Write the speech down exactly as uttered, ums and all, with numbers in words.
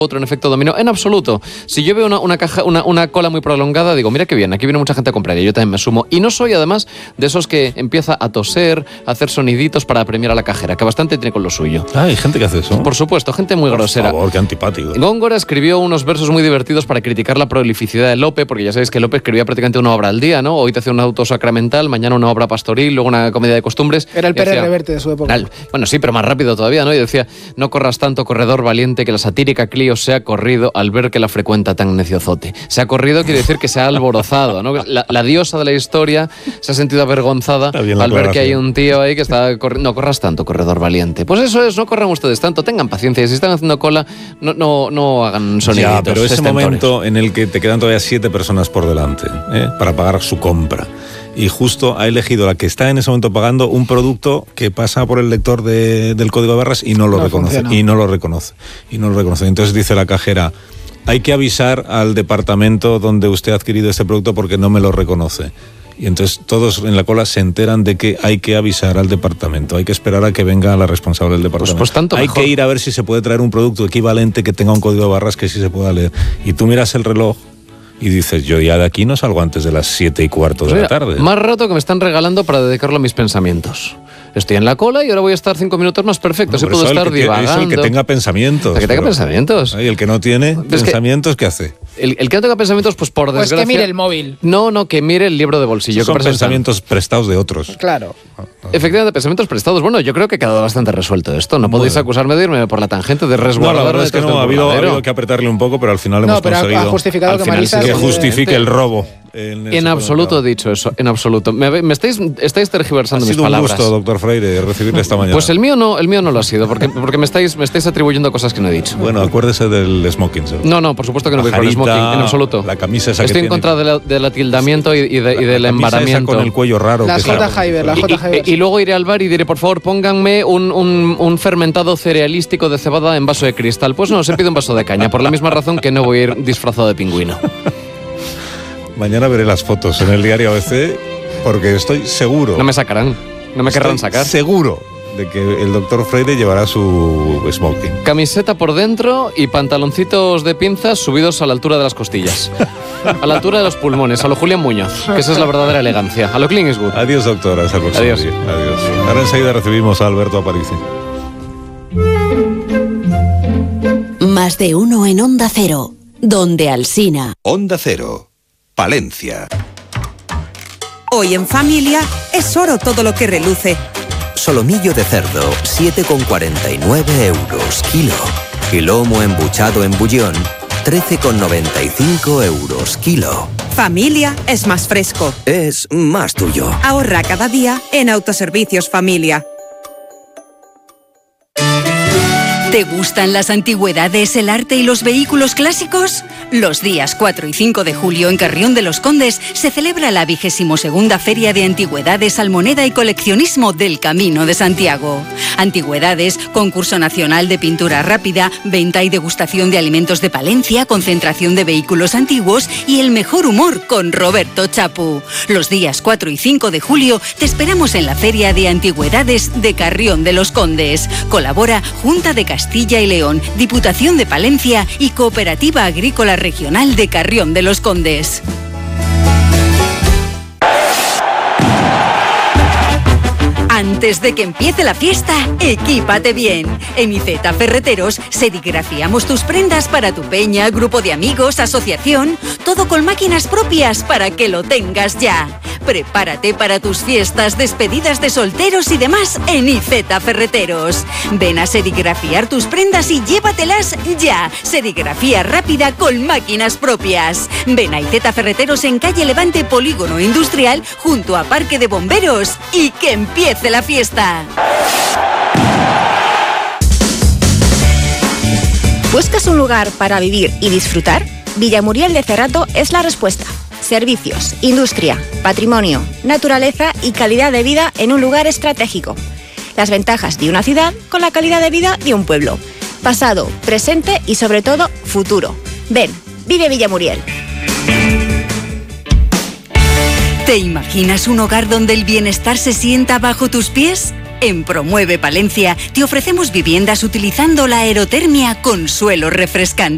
otro en efecto dominó, en absoluto. Si yo veo una, una caja, una, una cola muy prolongada, digo, mira qué bien, aquí viene mucha gente a comprar y yo también me sumo. Y no soy además de esos que empieza a toser, a hacer soniditos para premiar a la cajera, que bastante tiene con lo suyo. Ah, hay gente que hace eso. Por supuesto, gente muy Por grosera. Por favor, qué antipático. Góngora escribió unos versos muy divertidos para criticar la prolificidad de Lope, porque ya sabéis que Lope escribía prácticamente una obra al día, ¿no? Hoy te hacía un auto sacramental, mañana una obra pastoril, luego una comedia de costumbres. Era el Pérez Reverte de su época. Al, bueno, sí, pero más rápido todavía, ¿no? Y decía, no corras tanto, corredor valiente, que la satírica Clío se ha corrido al ver que la frecuenta tan neciozote. Se ha corrido quiere decir que se ha alborozado, ¿no? La, la diosa de la historia se ha sentido avergonzada al ver que hay un tío ahí que está corriendo. No corras tanto, corredor valiente. Pues eso es, no corran ustedes tanto, tengan paciencia. Si están haciendo cola, no, no, no hagan soniditos. Ya, pero ese estentores. momento en el que te quedan todavía siete personas por delante, ¿eh? para pagar su compra. Y justo ha elegido la que está en ese momento pagando un producto que pasa por el lector de, del código de barras y no lo no reconoce. Funciona. Y no lo reconoce. Y no lo reconoce. Entonces dice la cajera, hay que avisar al departamento donde usted ha adquirido este producto porque no me lo reconoce. Y entonces todos en la cola se enteran de que hay que avisar al departamento, hay que esperar a que venga la responsable del departamento. Pues, pues tanto hay mejor. que ir a ver si se puede traer un producto equivalente que tenga un código de barras que sí se pueda leer. Y tú miras el reloj y dices, yo ya de aquí no salgo antes de las siete y cuarto de pues la tarde. Más rato que me están regalando para dedicarlo a mis pensamientos. Estoy en la cola y ahora voy a estar cinco minutos más perfecto. Así puedo estar el que, divagando. Es el que tenga pensamientos. El que tenga pero, pensamientos. Y el que no tiene es pensamientos, ¿qué hace? El, el que no tenga pensamientos, pues por desgracia... Pues que mire el móvil. No, no, que mire el libro de bolsillo. Son que pensamientos prestados de otros. Claro. Efectivamente, pensamientos prestados. Bueno, yo creo que ha quedado bastante resuelto esto. No podéis bueno. acusarme de irme por la tangente, de resguardar. No, la verdad es que no, ha habido, ha habido que apretarle un poco, pero al final no, hemos pero conseguido... Ha justificado que, Marisa que justifique el robo. En, en absoluto he dicho eso, en absoluto. Me, me estáis, estáis tergiversando mis palabras. Ha sido un gusto, doctor Freire, recibirle esta mañana. Pues el mío no, el mío no lo ha sido, porque, porque me, estáis, me estáis atribuyendo cosas que no he dicho. Bueno, acuérdese del smoking. ¿sabes? No, no, por supuesto que no voy con el smoking, en absoluto. La camisa esa Estoy que en contra de la, del atildamiento y, y, de, y del la embaramiento. Con el cuello raro. La J. Hyber, la J. Hyber. Y, y, y luego iré al bar y diré, por favor, pónganme un, un, un fermentado cerealístico de cebada en vaso de cristal. Pues no, se pide un vaso de caña, por la misma razón que no voy a ir disfrazado de pingüino. Mañana veré las fotos en el diario A B C porque estoy seguro. No me sacarán, no me querrán sacar. Seguro de que el doctor Freire llevará su smoking. Camiseta por dentro y pantaloncitos de pinzas subidos a la altura de las costillas. A la altura de los pulmones, a lo Julián Muñoz, que esa es la verdadera elegancia. A lo Clint Eastwood. Adiós, doctor. Hasta el próximo Adiós. día. Adiós. Ahora enseguida recibimos a Alberto Aparici. Más de uno en Onda Cero, donde Alsina. Onda Cero. Palencia. Hoy en familia es oro todo lo que reluce. Solomillo de cerdo, siete con cuarenta y nueve euros kilo. Y lomo embuchado en bullón, trece con noventa y cinco euros kilo. Familia es más fresco. Es más tuyo. Ahorra cada día en Autoservicios Familia. ¿Te gustan las antigüedades, el arte y los vehículos clásicos? Los días cuatro y cinco de julio en Carrión de los Condes se celebra la vigésimo segunda Feria de Antigüedades, Almoneda y Coleccionismo del Camino de Santiago. Antigüedades, concurso nacional de pintura rápida, venta y degustación de alimentos de Palencia, concentración de vehículos antiguos y el mejor humor con Roberto Chapu. Los días cuatro y cinco de julio te esperamos en la Feria de Antigüedades de Carrión de los Condes. Colabora Junta de Castilla y León, Diputación de Palencia y Cooperativa Agrícola Regional de Carrión de los Condes. Antes de que empiece la fiesta, equípate bien. En Iceta Ferreteros serigrafiamos tus prendas para tu peña, grupo de amigos, asociación, todo con máquinas propias para que lo tengas ya. Prepárate para tus fiestas, despedidas de solteros y demás en Iceta Ferreteros. Ven a serigrafiar tus prendas y llévatelas ya. Serigrafía rápida con máquinas propias. Ven a Iceta Ferreteros en calle Levante, Polígono Industrial, junto a Parque de Bomberos, y que empiece la fiesta. ¿Buscas un lugar para vivir y disfrutar? Villamuriel de Cerrato es la respuesta. Servicios, industria, patrimonio, naturaleza y calidad de vida en un lugar estratégico. Las ventajas de una ciudad con la calidad de vida de un pueblo. Pasado, presente y sobre todo futuro. Ven, vive Villamuriel. ¿Te imaginas un hogar donde el bienestar se sienta bajo tus pies? En Promueve Palencia te ofrecemos viviendas utilizando la aerotermia con suelo refrescante.